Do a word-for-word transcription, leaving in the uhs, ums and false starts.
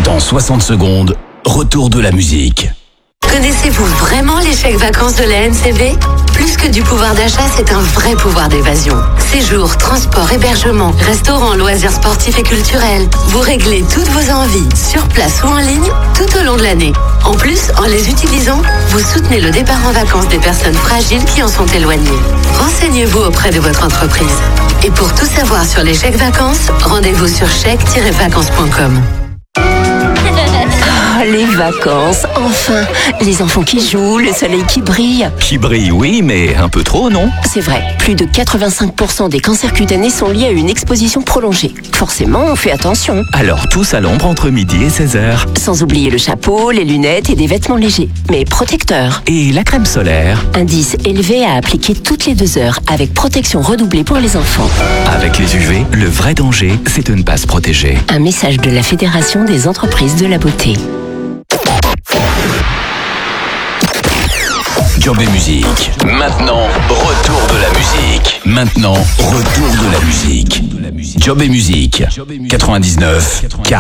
Dans soixante secondes, retour de la musique. Connaissez-vous vraiment les chèques vacances de la N C V? Plus que du pouvoir d'achat, c'est un vrai pouvoir d'évasion. Séjour, transport, hébergement, restaurants, loisirs sportifs et culturels. Vous réglez toutes vos envies, sur place ou en ligne, tout au long de l'année. En plus, en les utilisant, vous soutenez le départ en vacances des personnes fragiles qui en sont éloignées. Renseignez-vous auprès de votre entreprise. Et pour tout savoir sur les chèques vacances, rendez-vous sur chèques tiret vacances point com. Ah, les vacances, enfin. Les enfants qui jouent, le soleil qui brille. Qui brille, oui, mais un peu trop, non? C'est vrai, plus de quatre-vingt-cinq pour cent des cancers cutanés sont liés à une exposition prolongée. Forcément, on fait attention. Alors tous à l'ombre entre midi et seize heures. Sans oublier le chapeau, les lunettes et des vêtements légers, mais protecteurs. Et la crème solaire. Indice élevé à appliquer toutes les deux heures, avec protection redoublée pour les enfants. Avec les U V, le vrai danger, c'est de ne pas se protéger. Un message de la Fédération des entreprises de la beauté. Job et musique. Maintenant, retour de la musique. Maintenant, retour de la musique. Job et musique. quatre-vingt-dix-neuf.